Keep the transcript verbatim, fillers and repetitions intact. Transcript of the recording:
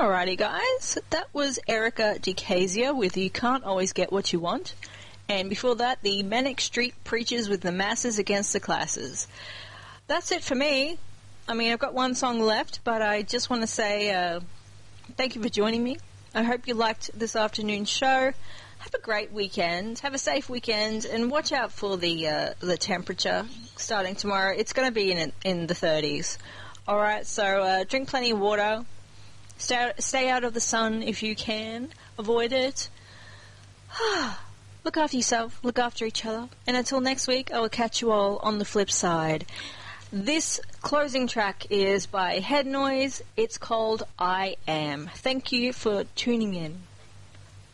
Alrighty, guys. That was Erica DeCasia with You Can't Always Get What You Want. And before that, the Manic Street Preachers with The Masses Against the Classes. That's it for me. I mean, I've got one song left, but I just want to say uh, thank you for joining me. I hope you liked this afternoon's show. Have a great weekend. Have a safe weekend, and watch out for the uh, the temperature starting tomorrow. It's going to be in in the thirties. All right, so uh, drink plenty of water. Stay stay out of the sun if you can. Avoid it. Look after yourself. Look after each other. And until next week, I will catch you all on the flip side. This closing track is by Head Noise. It's called I Am. Thank you for tuning in.